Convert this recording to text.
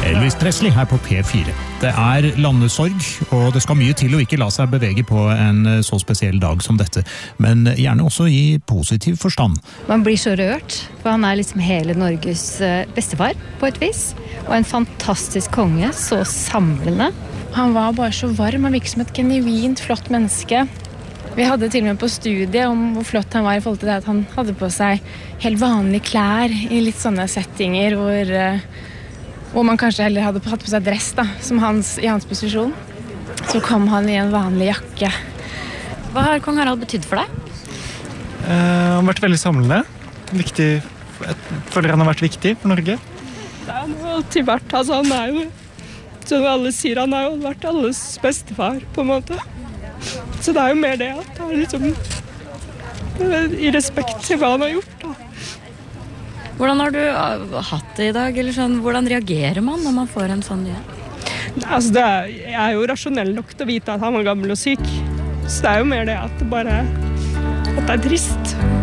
Elvis Presley her på P4. Det landesorg, og det skal mye til å ikke la seg bevege på en så spesiell dag som dette, men gjerne også i positiv forstand. Man blir så rørt, for han liksom hele Norges bestefar på et vis, og en fantastisk konge, så samlende. Han var bare så varm, han virket som et genuint flott menneske. Vi hadde til og med på studiet om hvor flott han var i forhold til det at han hadde på seg helt vanlige klær i litt sånne settinger hvor man kanskje heller hadde hatt på seg dress da, som i hans posisjon. Så kom han i en vanlig jakke. Hva har kong Harald betydd for deg? Han har vært veldig samlende. Viktig, jeg føler han har vært viktig for Norge. Han har alltid vært, han jo, som alle sier, han har jo vært alles bestefar på en måte. Så det jo mer det at han liksom i respekt til hva han har gjort da. Hvordan har du hatt det i dag, eller sånn, hvordan reagerer man når man får en sånn nyhet? Altså jeg jo rasjonell nok til å vite at han var gammel og syk. Så det jo mer det at det er trist.